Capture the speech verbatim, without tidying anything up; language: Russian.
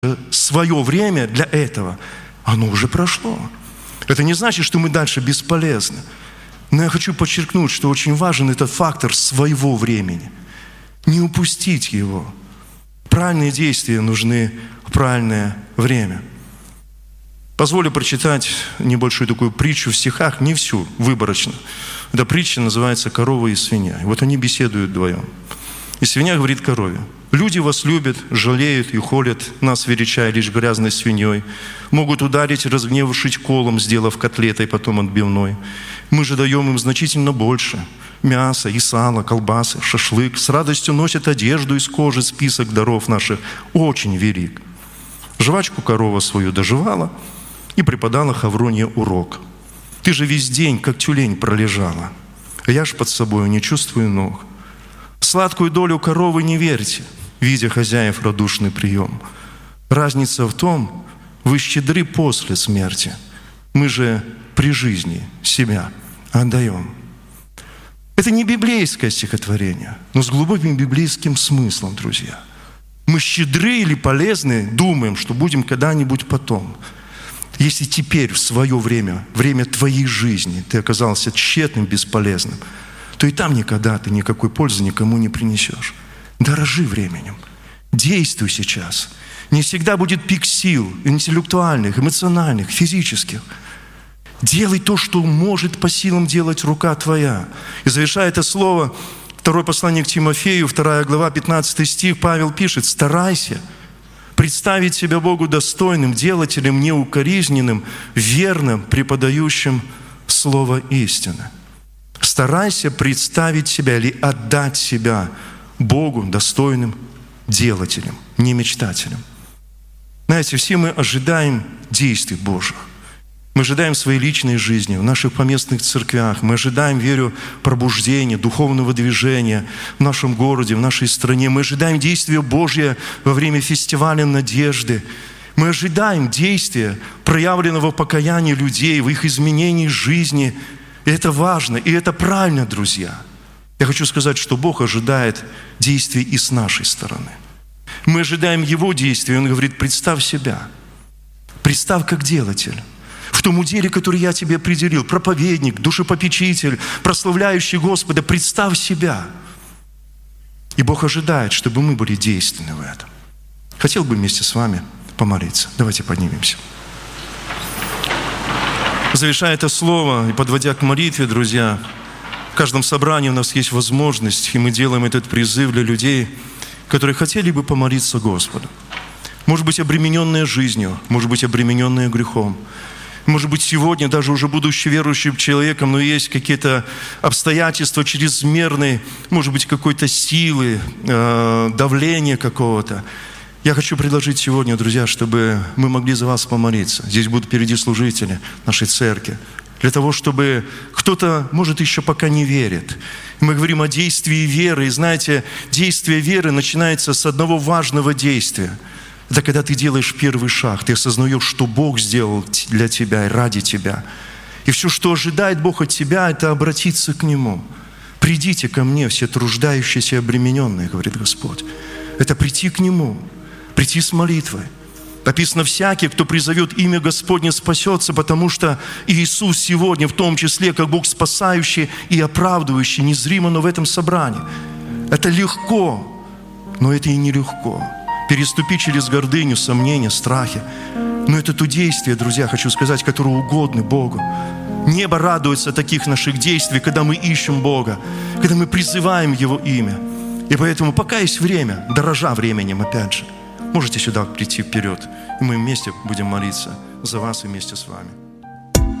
свое время для этого, оно уже прошло. Это не значит, что мы дальше бесполезны. Но я хочу подчеркнуть, что очень важен этот фактор своего времени. Не упустить его. Правильные действия нужны в правильное время. Позволю прочитать небольшую такую притчу в стихах, не всю, выборочно. Эта притча называется «Корова и свинья». И вот они беседуют вдвоем. И свинья говорит корове: «Люди вас любят, жалеют и холят нас, величая лишь грязной свиньей. Могут ударить, разгневавшись колом, сделав котлетой, потом отбивной. Мы же даем им значительно больше. Мясо и сало, колбасы, шашлык. С радостью носят одежду из кожи, список даров наших очень велик». Жвачку корова свою доживала и преподала Хавронье урок: «Ты же весь день, как тюлень, пролежала, а я ж под собою не чувствую ног. Сладкую долю коровы не верьте, видя хозяев радушный прием. Разница в том, вы щедры после смерти, мы же при жизни себя отдаем». Это не библейское стихотворение, но с глубоким библейским смыслом, друзья. Мы щедры или полезны, думаем, что будем когда-нибудь потом. Если теперь, в свое время, время твоей жизни, ты оказался тщетным, бесполезным, то и там никогда ты никакой пользы никому не принесешь. Дорожи временем. Действуй сейчас. Не всегда будет пик сил, интеллектуальных, эмоциональных, физических. Делай то, что может по силам делать рука твоя. И завершая это слово, второе послание к Тимофею, вторая глава, пятнадцатый стих, Павел пишет: «Старайся представить себя Богу достойным, делателем неукоризненным, верным, преподающим слово истины». Старайся представить себя или отдать себя Богу достойным делателем, не мечтателем. Знаете, все мы ожидаем действий Божьих. Мы ожидаем в своей личной жизни, в наших поместных церквях. Мы ожидаем, верю, пробуждения, духовного движения в нашем городе, в нашей стране. Мы ожидаем действия Божьего во время фестиваля надежды. Мы ожидаем действия, проявленного покаяния людей, в их изменении жизни. И это важно, и это правильно, друзья. Я хочу сказать, что Бог ожидает действий и с нашей стороны. Мы ожидаем Его действий. Он говорит: представь себя. Представь как делатель. В том уделе, который я тебе определил. Проповедник, душепопечитель, прославляющий Господа. Представь себя. И Бог ожидает, чтобы мы были действенны в этом. Хотел бы вместе с вами помолиться. Давайте поднимемся. Завершая это слово и подводя к молитве, друзья, в каждом собрании у нас есть возможность, и мы делаем этот призыв для людей, которые хотели бы помолиться Господу. Может быть, обремененные жизнью, может быть, обремененные грехом. Может быть, сегодня, даже уже будучи верующим человеком, но есть какие-то обстоятельства чрезмерной, может быть, какой-то силы, э, давления какого-то. Я хочу предложить сегодня, друзья, чтобы мы могли за вас помолиться. Здесь будут впереди служители нашей церкви. Для того, чтобы кто-то, может, еще пока не верит. Мы говорим о действии веры. И знаете, действие веры начинается с одного важного действия. Это когда ты делаешь первый шаг. Ты осознаешь, что Бог сделал для тебя и ради тебя. И все, что ожидает Бог от тебя, это обратиться к Нему. «Придите ко мне, все труждающиеся и обремененные», говорит Господь. Это прийти к Нему. Прийти с молитвой. Написано: «Всякий, кто призовет имя Господне, спасется», потому что Иисус сегодня, в том числе, как Бог спасающий и оправдывающий, незримо, но в этом собрании. Это легко, но это и нелегко. Переступить через гордыню, сомнения, страхи. Но это то действие, друзья, хочу сказать, которое угодно Богу. Небо радуется таких наших действий, когда мы ищем Бога, когда мы призываем Его имя. И поэтому, пока есть время, дорожа временем, опять же, можете сюда прийти вперед, и мы вместе будем молиться за вас и вместе с вами.